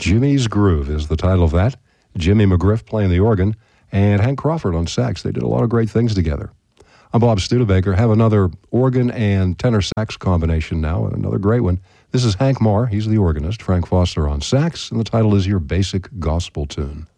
Jimmy's Groove is the title of that. Jimmy McGriff playing the organ, and Hank Crawford on sax. They did a lot of great things together. I'm Bob Studebaker. Have another organ and tenor sax combination now, another great one. This is Hank Marr. He's the organist. Frank Foster on sax, and the title is Your Basic Gospel Tune.